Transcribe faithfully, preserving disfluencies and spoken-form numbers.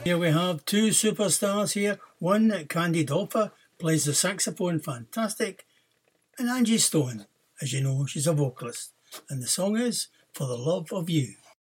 Here we have two superstars here. One, Candy Dolfer, plays the saxophone fantastic. And Angie Stone, as you know, she's a vocalist. And the song is For the Love of You.